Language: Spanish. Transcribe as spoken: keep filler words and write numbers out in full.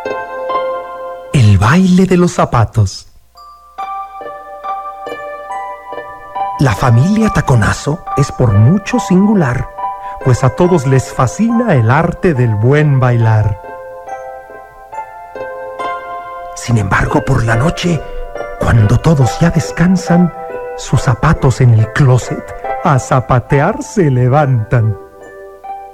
El baile de los zapatos. La familia Taconazo es por mucho singular, pues a todos les fascina el arte del buen bailar. Sin embargo, por la noche, cuando todos ya descansan, sus zapatos en el closet a zapatear se levantan.